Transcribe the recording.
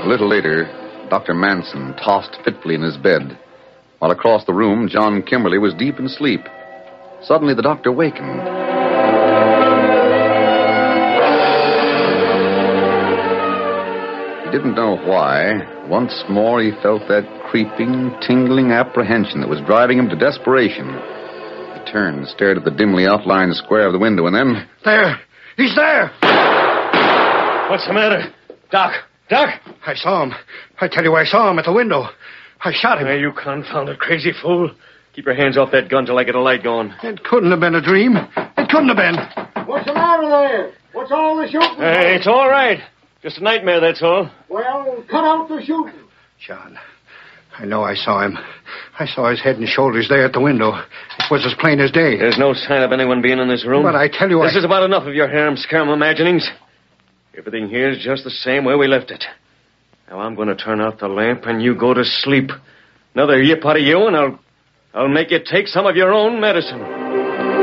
little later, Dr. Manson tossed fitfully in his bed, while across the room, John Kimberly was deep in sleep. Suddenly, the doctor wakened. He didn't know why. Once more, he felt that creeping, tingling apprehension that was driving him to desperation. He turned and stared at the dimly outlined square of the window, and then... There! He's there! What's the matter? Doc! I saw him. I tell you, I saw him at the window. I shot him. Hey, you confounded crazy fool. Keep your hands off that gun till I get a light going. It couldn't have been a dream. It couldn't have been. What's the matter there? What's all the shooting? Hey, it's all right. Just a nightmare, that's all. Well, cut out the shooting. John, I know I saw him. I saw his head and shoulders there at the window. It was as plain as day. There's no sign of anyone being in this room. But I tell you, This is about enough of your harem-scarum imaginings. Everything here is just the same way we left it. Now I'm going to turn out the lamp and you go to sleep. Another yip out of you and I'll make you take some of your own medicine.